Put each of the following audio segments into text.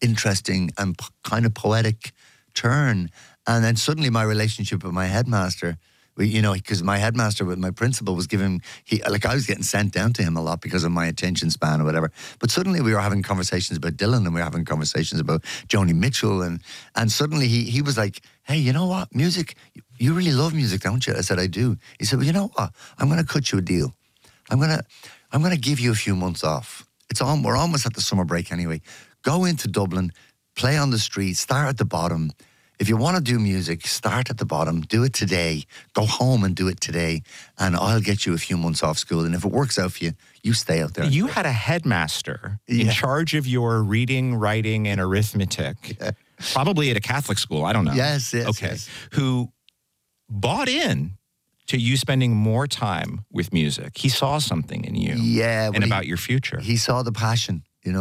interesting and kind of poetic turn. And then suddenly my relationship with my headmaster, because my headmaster with my principal was giving, I was getting sent down to him a lot because of my attention span or whatever. But suddenly we were having conversations about Dylan, and we were having conversations about Joni Mitchell. And suddenly he was like, hey, you know what? Music, you really love music, don't you? I said, I do. He said, well, you know what? I'm going to cut you a deal. I'm going to give you a few months off. We're almost at the summer break anyway. Go into Dublin, play on the street, start at the bottom. If you want to do music, start at the bottom, do it today, go home and do it today, and I'll get you a few months off school. And if it works out for you, you stay out there. You had a headmaster in charge of your reading, writing, and arithmetic, probably at a Catholic school, I don't know. Yes. Okay. Yes. Who bought in to you spending more time with music. He saw something in you and about your future. He saw the passion, and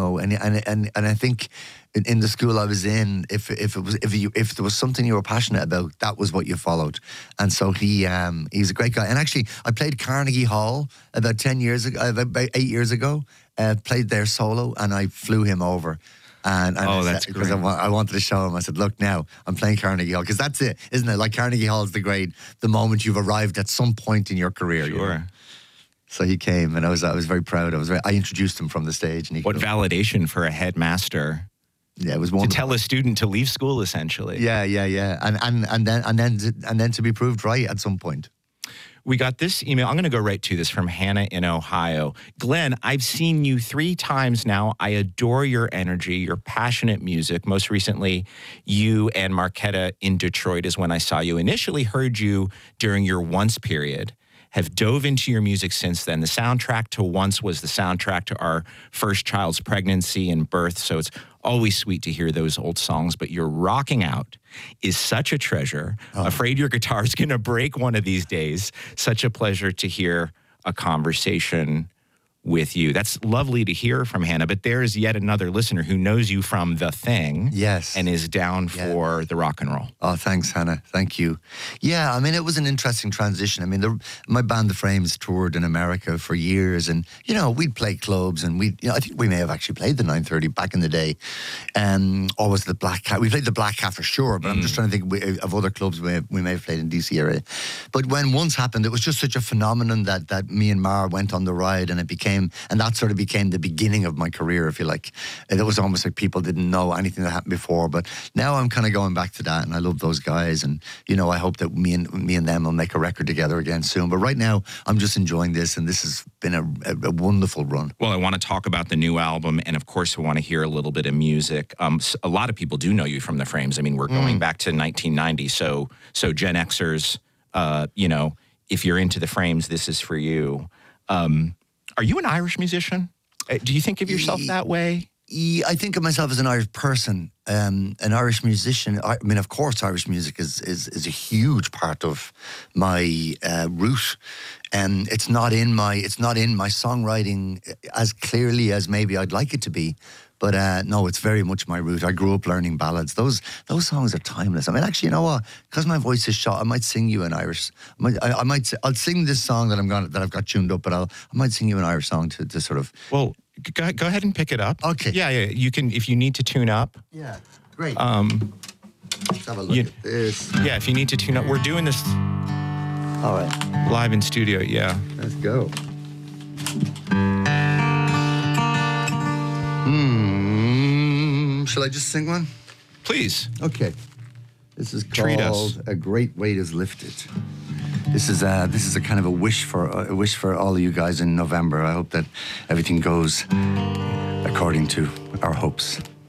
I think in the school I was in, if there was something you were passionate about, that was what you followed. And so he's a great guy. And actually, I played Carnegie Hall about 8 years ago. Played there solo, and I flew him over. And that's great. Because I wanted to show him. I said, look, now I'm playing Carnegie Hall, because that's it, isn't it? Like, Carnegie Hall is the moment you've arrived at some point in your career. Sure. So he came, and I was very proud. I introduced him from the stage. And what validation for a headmaster. Yeah, it was wonderful. To tell a student to leave school, essentially. Yeah. And then to be proved right at some point. We got this email. I'm going to go right to this from Hannah in Ohio. Glenn, I've seen you 3 times now. I adore your energy, your passionate music. Most recently, you and Marquetta in Detroit is when I saw you. Initially heard you during your Once period. Have dove into your music since then. The soundtrack to Once was the soundtrack to our first child's pregnancy and birth, so it's always sweet to hear those old songs, but your rocking out is such a treasure. Afraid your guitar's going to break one of these days. Such a pleasure to hear a conversation with you. That's lovely to hear from Hannah, but there's yet another listener who knows you from The Thing. Yes. And is down for the rock and roll. Oh, thanks, Hannah. Thank you. Yeah, I mean, it was an interesting transition. I mean, my band, The Frames, toured in America for years, and, we'd play clubs, and I think we may have actually played the 930 back in the day. Or was it the Black Cat? We played the Black Cat for sure, but I'm just trying to think of other clubs we may have played in DC area. But when Once happened, it was just such a phenomenon that me and Mar went on the ride, and that sort of became the beginning of my career, if you like. It was almost like people didn't know anything that happened before, but now I'm kind of going back to that, and I love those guys, and I hope that me and them will make a record together again soon. But right now, I'm just enjoying this, and this has been a wonderful run. Well, I want to talk about the new album, and of course, we want to hear a little bit of music. A lot of people do know you from The Frames. I mean, we're going back to 1990, so Gen Xers, if you're into The Frames, this is for you. Are you an Irish musician? Do you think of yourself that way? I think of myself as an Irish person, an Irish musician. I mean, of course, Irish music is a huge part of my root, and it's not in my songwriting as clearly as maybe I'd like it to be. But no, it's very much my root. I grew up learning ballads. Those songs are timeless. I mean, actually, you know what? Because my voice is shot, I might sing you an Irish. I'll sing this song that I've got tuned up, but I might sing you an Irish song to sort of. Well, go ahead and pick it up. Okay. Yeah. You can if you need to tune up. Yeah. Great. Let's have a look at this. Yeah, if you need to tune up, we're doing this. All right. Live in studio. Yeah. Let's go. Shall I just sing one? Please. Okay. This is Treat us. called A Great Weight Is Lifted. This is a kind of a wish for all of you guys in November. I hope that everything goes according to our hopes.